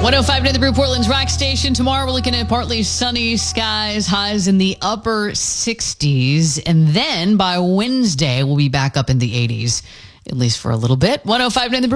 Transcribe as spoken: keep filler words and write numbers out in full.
one oh five to the Brew, Portland's rock station. Tomorrow we're looking at partly sunny skies, highs in the upper sixties. And then by Wednesday, we'll be back up in the eighties, at least for a little bit. one oh five to the Brew.